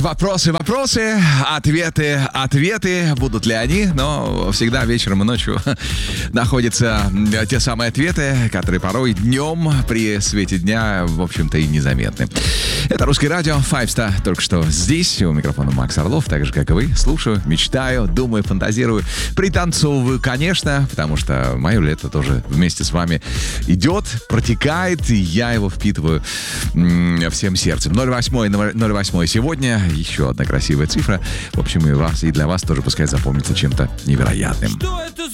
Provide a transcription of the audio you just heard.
Вопросы, ответы. Будут ли они? Но всегда вечером и ночью находятся те самые ответы, которые порой днем при свете дня, в общем-то, и незаметны. Это «Русское радио», Five Star, только что здесь, у микрофона Макс Орлов, так же, как и вы. Слушаю, мечтаю, думаю, фантазирую, пританцовываю, конечно, потому что мое лето тоже вместе с вами идет, протекает, и я его впитываю всем сердцем. 08 сегодня, еще одна красивая цифра. В общем, и для вас тоже пускай запомнится чем-то невероятным. Что это